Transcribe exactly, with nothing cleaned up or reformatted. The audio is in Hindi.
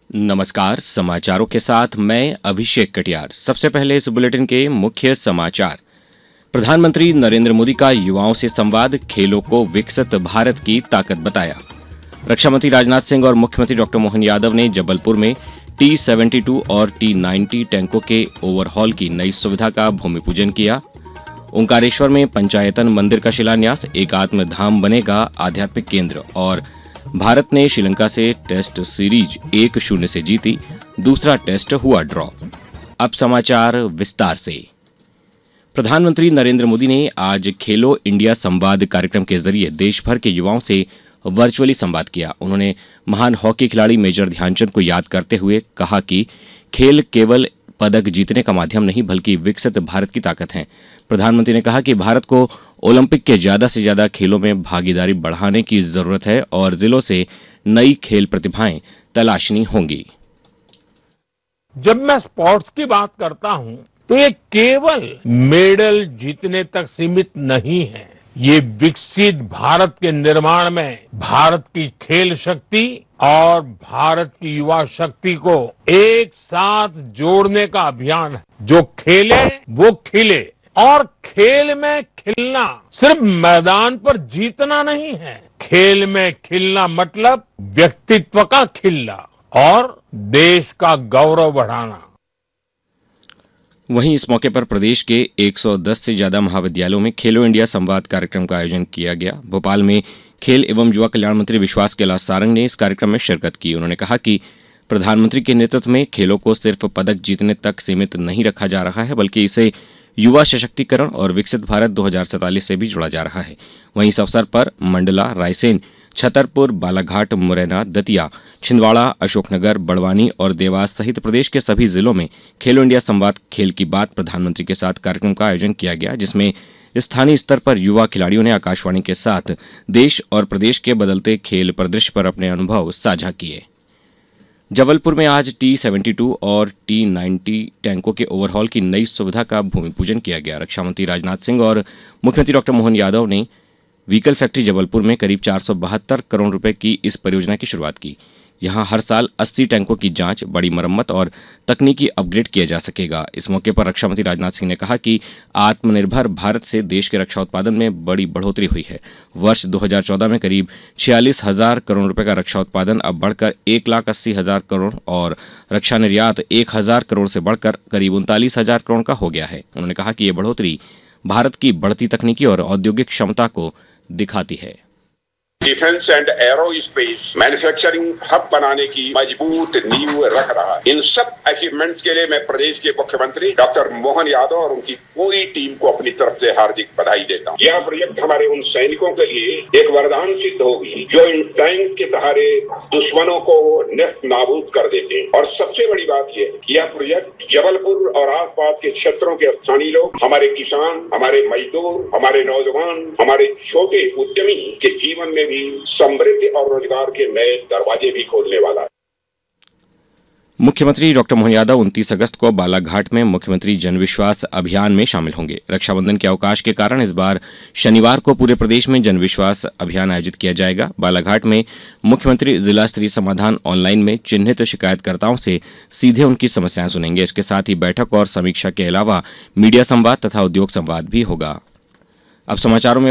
नमस्कार, समाचारों के साथ मैं अभिषेक कटियार। सबसे पहले इस बुलेटिन के मुख्य समाचार। प्रधानमंत्री नरेंद्र मोदी का युवाओं से संवाद, खेलों को विकसित भारत की ताकत बताया। रक्षा मंत्री राजनाथ सिंह और मुख्यमंत्री डॉक्टर मोहन यादव ने जबलपुर में टी सेवेंटी टू और टी नाइंटी टैंकों के ओवरहॉल की नई सुविधा का भूमि पूजन किया। ओंकारेश्वर में पंचायतन मंदिर का शिलान्यास, एकात्म धाम बनेगा आध्यात्मिक केंद्र। और भारत ने श्रीलंका से टेस्ट सीरीज एक शून्य से जीती, दूसरा टेस्ट हुआ ड्रॉ। अब समाचार विस्तार से। प्रधानमंत्री नरेंद्र मोदी ने आज खेलो इंडिया संवाद कार्यक्रम के जरिए देश भर के युवाओं से वर्चुअली संवाद किया। उन्होंने महान हॉकी खिलाड़ी मेजर ध्यानचंद को याद करते हुए कहा कि खेल केवल पदक जीतने का माध्यम नहीं बल्कि विकसित भारत की ताकत है। प्रधानमंत्री ने कहा कि भारत को ओलंपिक के ज्यादा से ज्यादा खेलों में भागीदारी बढ़ाने की जरूरत है और जिलों से नई खेल प्रतिभाएं तलाशनी होंगी। जब मैं स्पोर्ट्स की बात करता हूं तो ये केवल मेडल जीतने तक सीमित नहीं है। ये विकसित भारत के निर्माण में भारत की खेल शक्ति और भारत की युवा शक्ति को एक साथ जोड़ने का अभियान है। जो खेले वो खिले, और खेल में खिलना सिर्फ मैदान पर जीतना नहीं है। खेल में खिलना मतलब व्यक्तित्व का खिलना और देश का गौरव बढ़ाना। वहीं इस मौके पर प्रदेश के एक सौ दस से ज्यादा महाविद्यालयों में खेलो इंडिया संवाद कार्यक्रम का आयोजन किया गया। भोपाल में खेल एवं युवा कल्याण मंत्री विश्वास कैलाश सारंग ने इस कार्यक्रम में शिरकत की। उन्होंने कहा कि प्रधानमंत्री के नेतृत्व में खेलों को सिर्फ पदक जीतने तक सीमित नहीं रखा जा रहा है बल्कि इसे युवा सशक्तिकरण और विकसित भारत दो हजार सैंतालीस से भी जोड़ा जा रहा है। वहीं इस अवसर पर मंडला, रायसेन, छतरपुर, बालाघाट, मुरैना, दतिया, छिंदवाड़ा, अशोकनगर, बड़वानी और देवास सहित प्रदेश के सभी जिलों में खेलो इंडिया संवाद खेल की बात प्रधानमंत्री के साथ कार्यक्रम का आयोजन किया गया, जिसमें स्थानीय स्तर पर युवा खिलाड़ियों ने आकाशवाणी के साथ देश और प्रदेश के बदलते खेल परिदृश्य पर अपने अनुभव साझा किए। जबलपुर में आज टी सेवेंटी टू और टी नाइंटी टैंकों के ओवरहॉल की नई सुविधा का भूमि पूजन किया गया। रक्षा मंत्री राजनाथ सिंह और मुख्यमंत्री डॉक्टर मोहन यादव ने व्हीकल फैक्ट्री जबलपुर में करीब चार सौ बहत्तर करोड़ रुपए की इस परियोजना की शुरुआत की। यहां हर साल अस्सी टैंकों की जांच, बड़ी मरम्मत और तकनीकी अपग्रेड किया जा सकेगा। इस मौके पर रक्षा मंत्री राजनाथ सिंह ने कहा कि आत्मनिर्भर भारत से देश के रक्षा उत्पादन में बड़ी बढ़ोतरी हुई है। वर्ष दो हजार चौदह में करीब छियालीस हजार करोड़ रुपए का रक्षा उत्पादन अब बढ़कर एक लाख अस्सी हजार करोड़ और रक्षा निर्यात एक हजार करोड़ से बढ़कर करीब उनतालीस हजार करोड़ का हो गया है। उन्होंने कहा कि ये बढ़ोतरी भारत की बढ़ती तकनीकी और औद्योगिक क्षमता को दिखाती है। Defence and aerospace manufacturing hub बनाने की मजबूत नींव रख रहा है। इन सब अचीवमेंट्स के लिए मैं प्रदेश के मुख्यमंत्री डॉक्टर मोहन यादव और उनकी पूरी टीम को अपनी तरफ से हार्दिक बधाई देता हूँ। यह प्रोजेक्ट हमारे उन सैनिकों के लिए एक वरदान सिद्ध होगी जो इन टैंक्स के सहारे दुश्मनों को नेस्त नाबूद कर देते हैं। और सबसे बड़ी बात यह कि यह प्रोजेक्ट जबलपुर और आसपास के क्षेत्रों के स्थानीय लोग, हमारे किसान, हमारे मजदूर, हमारे नौजवान, हमारे छोटे उद्यमी के जीवन में भी समृद्धि और रोजगार के नए दरवाजे भी खोलने वाला है। मुख्यमंत्री डॉक्टर मोहन यादव उनतीस अगस्त को बालाघाट में मुख्यमंत्री जन विश्वास अभियान में शामिल होंगे। रक्षाबंधन के अवकाश के कारण इस बार शनिवार को पूरे प्रदेश में जन विश्वास अभियान आयोजित किया जाएगा। बालाघाट में मुख्यमंत्री जिला स्तरीय समाधान ऑनलाइन में चिन्हित शिकायतकर्ताओं से सीधे उनकी समस्याएं सुनेंगे। इसके साथ ही बैठक और समीक्षा के अलावा मीडिया संवाद तथा उद्योग संवाद भी होगा। अब समाचारों में